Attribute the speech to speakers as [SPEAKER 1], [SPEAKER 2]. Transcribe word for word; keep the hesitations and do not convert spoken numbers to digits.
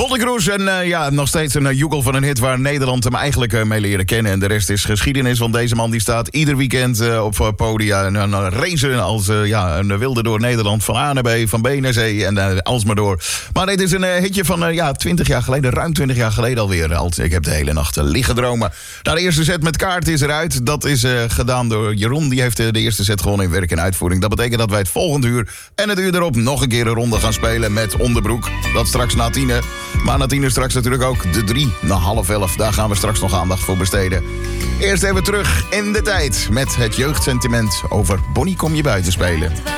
[SPEAKER 1] Botte Kroes en uh, ja, nog steeds een uh, joekel van een hit waar Nederland hem eigenlijk uh, mee leren kennen. En de rest is geschiedenis, want deze man die staat ieder weekend uh, op uh, podia en uh, racen als uh, ja, een wilde door Nederland. Van A naar B, van B naar C en uh, alsmaar door. Maar dit is een uh, hitje van uh, ja, twintig jaar geleden, ruim twintig jaar geleden alweer. Als, ik heb de hele nacht uh, liggen dromen. Nou, de eerste set met kaart is eruit. Dat is uh, gedaan door Jeroen. Die heeft uh, de eerste set gewonnen in werk en uitvoering. Dat betekent dat wij het volgende uur en het uur erop nog een keer een ronde gaan spelen met Onderbroek. Dat straks na tienen. Maar na tienen straks natuurlijk ook de drie na half elf. Daar gaan we straks nog aandacht voor besteden. Eerst even terug in de tijd met het jeugdsentiment over Bonnie kom je buiten spelen.